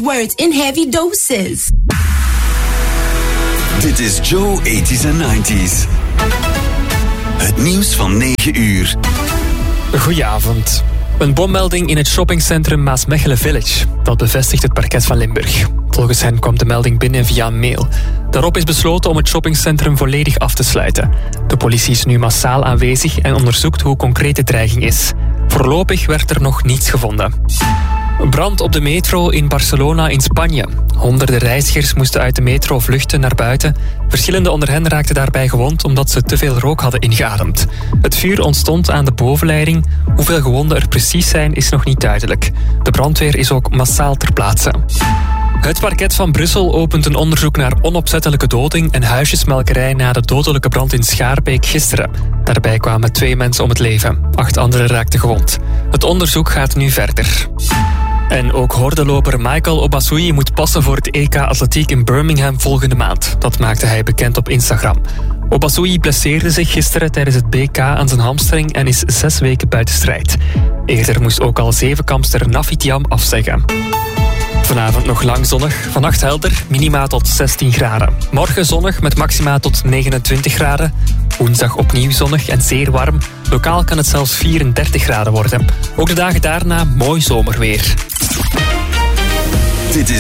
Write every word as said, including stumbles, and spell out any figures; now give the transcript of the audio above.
words in heavy doses. Dit is Joe eighties en nineties. Het nieuws van negen uur. Goedenavond. Een bommelding in het shoppingcentrum Maasmechelen Village. Dat bevestigt het parket van Limburg. Volgens hen kwam de melding binnen via een mail. Daarop is besloten om het shoppingcentrum volledig af te sluiten. De politie is nu massaal aanwezig en onderzoekt hoe concreet de dreiging is. Voorlopig werd er nog niets gevonden. Brand op de metro in Barcelona in Spanje. Honderden reizigers moesten uit de metro vluchten naar buiten. Verschillende onder hen raakten daarbij gewond omdat ze te veel rook hadden ingeademd. Het vuur ontstond aan de bovenleiding. Hoeveel gewonden er precies zijn is nog niet duidelijk. De brandweer is ook massaal ter plaatse. Het parket van Brussel opent een onderzoek naar onopzettelijke doding en huisjesmelkerij na de dodelijke brand in Schaarbeek gisteren. Daarbij kwamen twee mensen om het leven. Acht anderen raakten gewond. Het onderzoek gaat nu verder. En ook hordenloper Michael Obasui moet passen voor het E K Atletiek in Birmingham volgende maand. Dat maakte hij bekend op Instagram. Obasui blesseerde zich gisteren tijdens het B K aan zijn hamstring en is zes weken buiten strijd. Eerder moest ook al zevenkampster Nafitiam afzeggen. Vanavond nog lang zonnig, vannacht helder, minima tot zestien graden. Morgen zonnig met maxima tot negenentwintig graden. Woensdag opnieuw zonnig en zeer warm. Lokaal kan het zelfs vierendertig graden worden. Ook de dagen daarna mooi zomerweer. Dit is